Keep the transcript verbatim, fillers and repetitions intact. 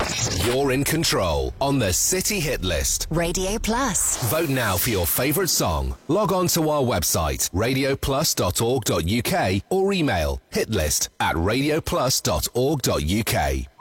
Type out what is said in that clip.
You're in control on the City Hit List. Radio Plus. Vote now for your favourite song. Log on to our website, radio plus dot org dot U K, or email hitlist at radio plus dot org dot U K.